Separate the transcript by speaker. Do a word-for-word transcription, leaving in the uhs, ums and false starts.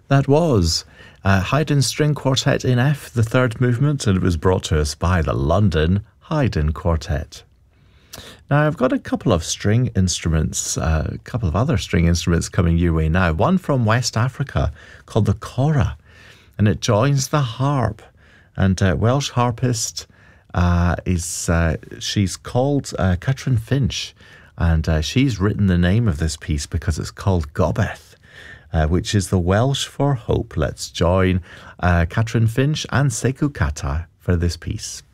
Speaker 1: That was uh, Haydn String Quartet in F, the third movement, and it was brought to us by the London Haydn Quartet. Now, I've got a couple of string instruments, uh, a couple of other string instruments coming your way now. One from West Africa called the kora, and it joins the harp. And uh, Welsh harpist uh, is, uh, she's called uh, Catrin Finch, and uh, she's written the name of this piece because it's called Gobeth, uh, which is the Welsh for hope. Let's join uh, Catrin Finch and Sekou Kata for this piece.